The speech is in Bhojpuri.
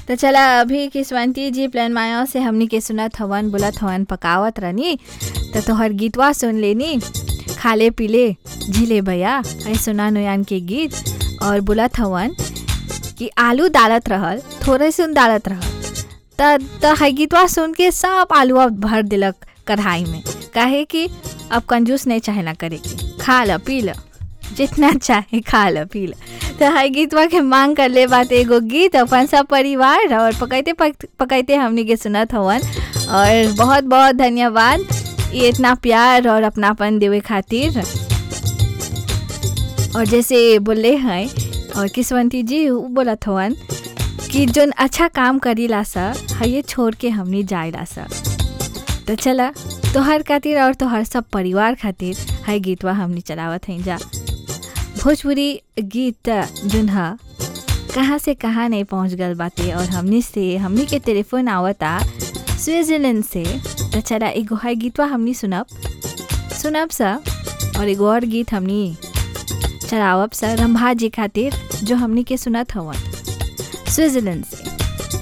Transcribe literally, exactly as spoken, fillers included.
तो चला अभी किस्वंती जी प्लान माया से हमनी के सुनत हवन बोलत हवन पकावत रहनी तो तोहर गीतवा सुन लेनी खाले पीले झीले भैया ऐ सुना नुयान के गीत और बोलत हवन कि आलू डालत रहल थोड़े सुन डालत रहल त त है गीतवा सुन के सब आलूआ भर दिलक कढ़ाई में काहे कि अब कंजूस नहीं चाहे ना करे के खा ल पी ल जितना चाहे खा ल पी ल। तो है गीतवा के मांग कर ले बात एगो गीत अपन सब परिवार और पकैते पक, पकैते हमनी के सुनत हवन और बहुत बहुत धन्यवाद ये इतना प्यार और अपनापन देवे खातिर। और जैसे बोले हैं और किस्वंती जी वो बोलत हवन कि जोन अच्छा काम करीला सा है ये छोड़ के हमनी जाइला सा। तो चला तोहर खातिर और तोहर सब परिवार खातिर है गीतवा हमनी चलावत हैं जा। भोजपुरी गीत जोन हा कहाँ से कहाँ नहीं पहुँच गल बाते और हमनी से हमनी के टेलीफोन आवता स्विट्जरलैंड से। तो चला एगो है गीतवा हमनी सुनब सुनब सा और एगो और गीत हमनी चलावब सा रंभा जी खातिर जो हमनी के सुनत हवन स्विट्जरलैंड से।